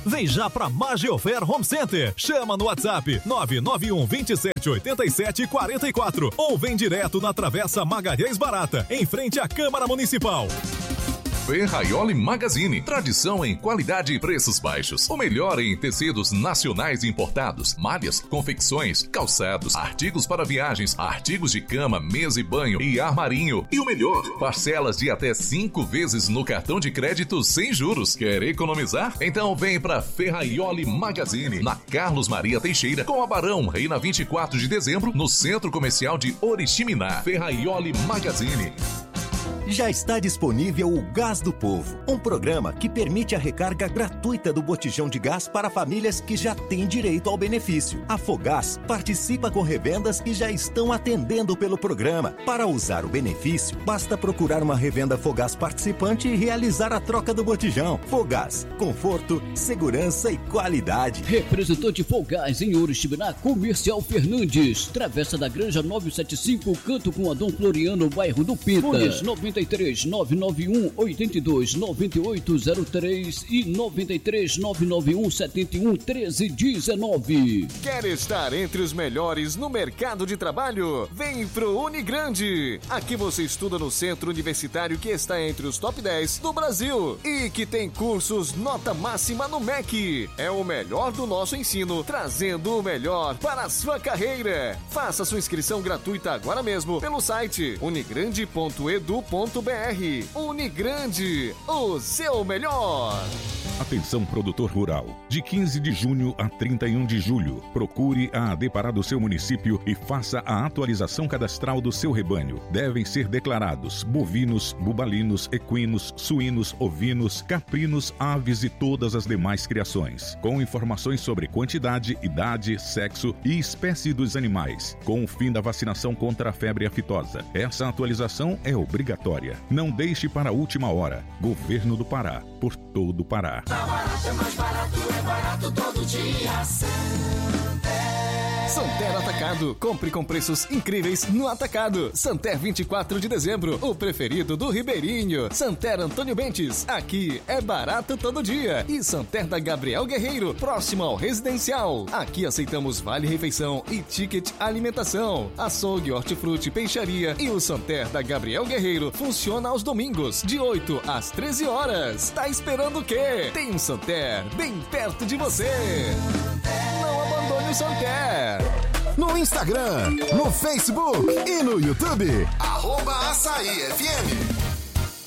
Vem já pra Magiofer Home Center. Chama no WhatsApp 991 27 87 44 ou vem direto na Travessa Magalhães Barata, em frente à Câmara Municipal. Ferraioli Magazine, tradição em qualidade e preços baixos. O melhor em tecidos nacionais importados, malhas, confecções, calçados, artigos para viagens, artigos de cama, mesa e banho e armarinho. E o melhor, parcelas de até 5 vezes no cartão de crédito sem juros. Quer economizar? Então vem para Ferraioli Magazine, na Carlos Maria Teixeira, com a Barão, Reina 24 de dezembro, no Centro Comercial de Oriximiná. Ferraioli Magazine. Já está disponível o Gás do Povo, um programa que permite a recarga gratuita do botijão de gás para famílias que já têm direito ao benefício. A Fogás participa com revendas que já estão atendendo pelo programa. Para usar o benefício, basta procurar uma revenda Fogás participante e realizar a troca do botijão. Fogás, conforto, segurança e qualidade. Representante Fogás em Oriximiná, Comercial Fernandes, Travessa da Granja 975, Canto com Adão Floriano, bairro do Pintas. 93 991 82 9803 e 93 991 71 13 19. Quer estar entre os melhores no mercado de trabalho? Vem pro Unigrande. Aqui você estuda no centro universitário que está entre os top 10 do Brasil e que tem cursos nota máxima no MEC. É o melhor do nosso ensino, trazendo o melhor para a sua carreira. Faça sua inscrição gratuita agora mesmo pelo site unigrande.edu.br. Unigrande, o seu melhor. Atenção, produtor rural. De 15 de junho a 31 de julho, procure a ADEPARÁ do seu município e faça a atualização cadastral do seu rebanho. Devem ser declarados bovinos, bubalinos, equinos, suínos, ovinos, caprinos, aves e todas as demais criações, com informações sobre quantidade, idade, sexo e espécie dos animais, com o fim da vacinação contra a febre aftosa. Essa atualização é obrigatória. Não deixe para a última hora. Governo do Pará, por todo o Pará. Tá barato, é mais barato, é barato todo dia. Santer Atacado. Compre com preços incríveis no Atacado. Santer 24 de dezembro, o preferido do Ribeirinho. Santer Antônio Bentes, aqui é barato todo dia. E Santer da Gabriel Guerreiro, próximo ao Residencial. Aqui aceitamos vale-refeição e ticket alimentação. Açougue, hortifruti, peixaria. E o Santer da Gabriel Guerreiro funciona aos domingos, de 8 às 13 horas. Tá esperando o quê? Tem um Santer bem perto de você. Não abandone o Santer. No Instagram, no Facebook e no YouTube. @AçaíFM.